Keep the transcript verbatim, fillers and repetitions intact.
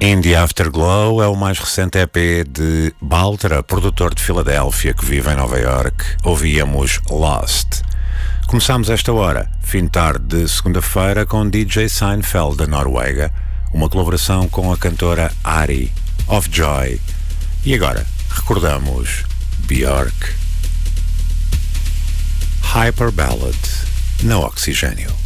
In the Afterglow é o mais recente E P de Baltra, produtor de Filadélfia que vive em Nova York. Ouvíamos Lost. Começámos esta hora, fim de tarde de segunda-feira, com D J Seinfeld da Noruega, uma colaboração com a cantora Ari, of Joy. E agora, recordamos Björk. Hyper Ballad, no Oxigênio.